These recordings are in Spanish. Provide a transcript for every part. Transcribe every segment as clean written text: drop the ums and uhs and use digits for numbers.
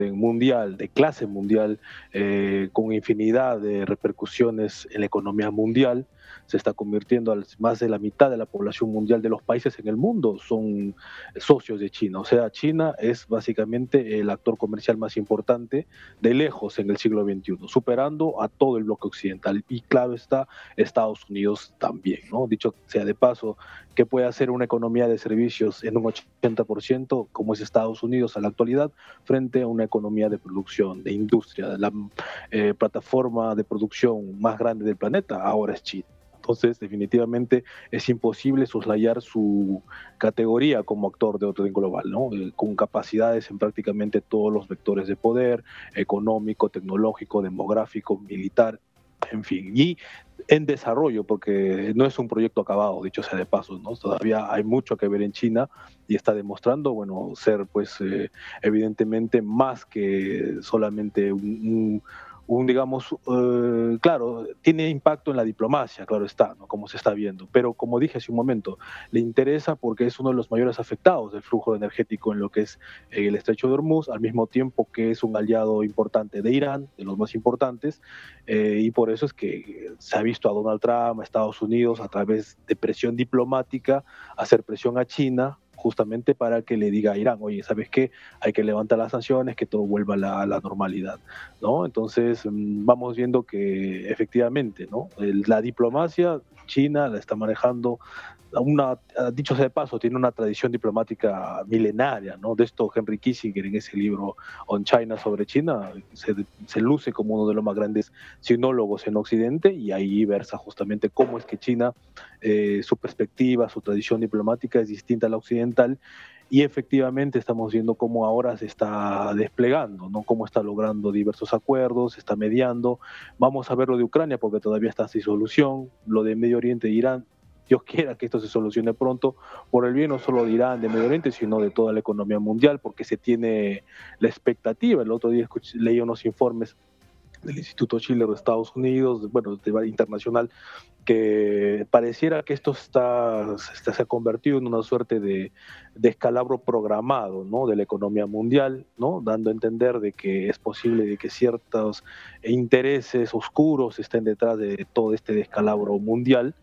mundial, de clase mundial, con infinidad de repercusiones en la economía mundial. Se está convirtiendo más de la mitad de la población mundial de los países en el mundo son socios de China. O sea, China es básicamente el actor comercial más importante de lejos en el siglo XXI, superando a todo el bloque occidental. Y claro está, Estados Unidos también, ¿no? Dicho sea de paso, ¿qué puede hacer una economía de servicios en un 80%, como es Estados Unidos a la actualidad, frente a una economía de producción, de industria? La plataforma de producción más grande del planeta ahora es China. Entonces, definitivamente es imposible soslayar su categoría como actor de orden global, ¿no? Con capacidades en prácticamente todos los vectores de poder, económico, tecnológico, demográfico, militar, en fin, y en desarrollo, porque no es un proyecto acabado, dicho sea de paso, ¿no? Todavía hay mucho que ver en China y está demostrando, bueno, ser, pues, evidentemente más que solamente digamos, claro, tiene impacto en la diplomacia, claro está, ¿no? Como se está viendo, pero como dije hace un momento, le interesa porque es uno de los mayores afectados del flujo energético en lo que es el estrecho de Hormuz, al mismo tiempo que es un aliado importante de Irán, de los más importantes, y por eso es que se ha visto a Donald Trump, a Estados Unidos, a través de presión diplomática, hacer presión a China, justamente para que le diga a Irán, oye, ¿sabes qué? Hay que levantar las sanciones, que todo vuelva a la normalidad, ¿no? Entonces, vamos viendo que efectivamente, ¿no? La diplomacia China la está manejando dicho sea de paso, tiene una tradición diplomática milenaria, ¿no? De esto Henry Kissinger en ese libro On China sobre China se luce como uno de los más grandes sinólogos en Occidente, y ahí versa justamente cómo es que China, su perspectiva, su tradición diplomática es distinta a la occidental, y efectivamente estamos viendo cómo ahora se está desplegando, ¿no? Cómo está logrando diversos acuerdos, está mediando. Vamos a ver lo de Ucrania porque todavía está sin solución, lo de Medio Oriente e Irán. Dios quiera que esto se solucione pronto, por el bien no solo de Irán, de Medio Oriente, sino de toda la economía mundial, porque se tiene la expectativa. El otro día leí unos informes del Instituto Schiller de Estados Unidos, bueno, internacional, que pareciera que esto se ha convertido en una suerte de descalabro programado, ¿no? De la economía mundial, ¿no? Dando a entender de que es posible de que ciertos intereses oscuros estén detrás de todo este descalabro mundial.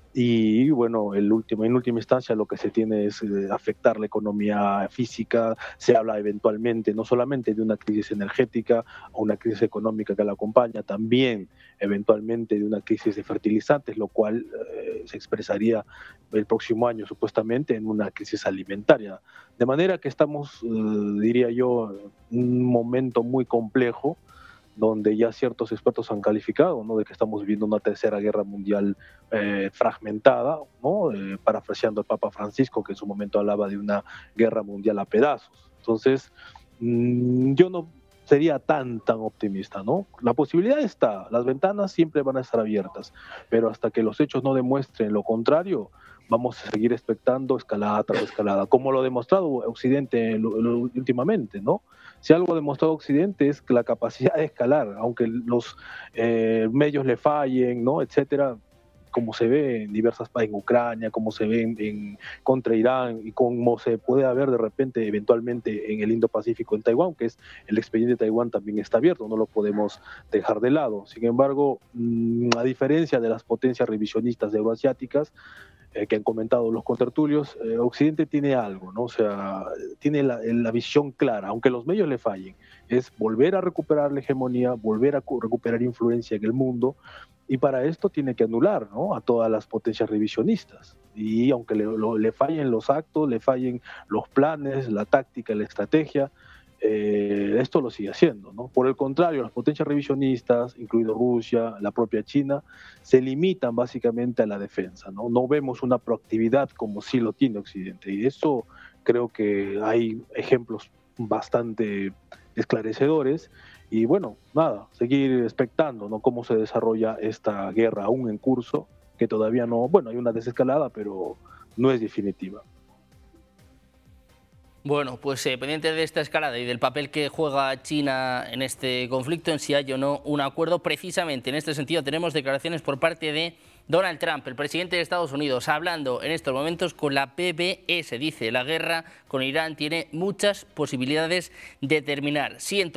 Y bueno, en última instancia lo que se tiene es afectar la economía física. Se habla eventualmente no solamente de una crisis energética o una crisis económica que la acompaña, también eventualmente de una crisis de fertilizantes, lo cual se expresaría el próximo año supuestamente en una crisis alimentaria. De manera que estamos, diría yo, en un momento muy complejo, donde ya ciertos expertos han calificado, ¿no? De que estamos viviendo una tercera guerra mundial fragmentada, ¿no? Parafraseando al Papa Francisco, que en su momento hablaba de una guerra mundial a pedazos. Entonces, yo no sería tan optimista, ¿no? La posibilidad está, las ventanas siempre van a estar abiertas, pero hasta que los hechos no demuestren lo contrario, vamos a seguir expectando escalada tras escalada, como lo ha demostrado Occidente últimamente, ¿no? Si algo ha demostrado Occidente es que la capacidad de escalar, aunque los medios le fallen, ¿no? Etcétera, como se ve en diversas países, en Ucrania, como se ve contra Irán, y como se puede ver de repente, eventualmente, en el Indo-Pacífico, en Taiwán, que es el expediente de Taiwán también está abierto, no lo podemos dejar de lado. Sin embargo, a diferencia de las potencias revisionistas euroasiáticas, que han comentado los contertulios, Occidente tiene algo, ¿no? O sea, tiene la visión clara, aunque los medios le fallen, es volver a recuperar la hegemonía, volver a recuperar influencia en el mundo, y para esto tiene que anular, ¿no? A todas las potencias revisionistas. Y aunque le fallen los actos, le fallen los planes, la táctica, la estrategia, esto lo sigue haciendo, ¿no? Por el contrario, las potencias revisionistas, incluido Rusia, la propia China, se limitan básicamente a la defensa, ¿no? No vemos una proactividad como sí lo tiene Occidente, y eso creo que hay ejemplos bastante esclarecedores. Y bueno, nada, seguir expectando, ¿no? Cómo se desarrolla esta guerra aún en curso, que todavía no, bueno, hay una desescalada, pero no es definitiva. Bueno, pues pendiente de esta escalada y del papel que juega China en este conflicto, en si hay o no un acuerdo. Precisamente en este sentido tenemos declaraciones por parte de Donald Trump, el presidente de Estados Unidos, hablando en estos momentos con la PBS. Dice, la guerra con Irán tiene muchas posibilidades de terminar.